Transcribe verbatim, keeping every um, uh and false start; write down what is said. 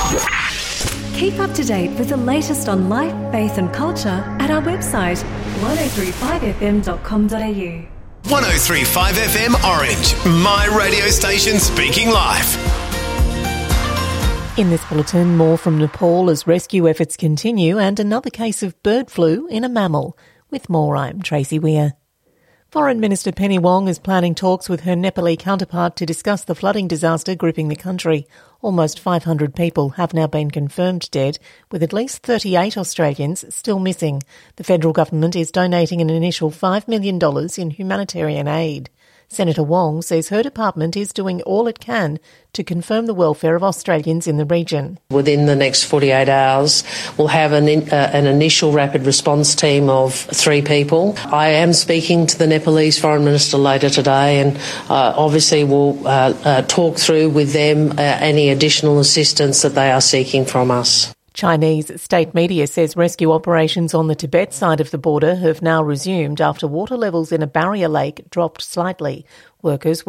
Keep up to date with the latest on life, faith and culture at our website one oh three five f m dot com dot a u. one oh three point five F M Orange, my radio station speaking life. In this bulletin, more from Nepal as rescue efforts continue and another case of bird flu in a mammal. With more, I'm Tracy Weir. Foreign Minister Penny Wong is planning talks with her Nepali counterpart to discuss the flooding disaster gripping the country. Almost five hundred people have now been confirmed dead, with at least thirty-eight Australians still missing. The federal government is donating an initial five million dollars in humanitarian aid. Senator Wong says her department is doing all it can to confirm the welfare of Australians in the region. Within the next forty-eight hours, we'll have an, in, uh, an initial rapid response team of three people. I am speaking to the Nepalese Foreign Minister later today, and uh, obviously we'll uh, uh, talk through with them uh, any additional assistance that they are seeking from us. Chinese state media says rescue operations on the Tibet side of the border have now resumed after water levels in a barrier lake dropped slightly. Workers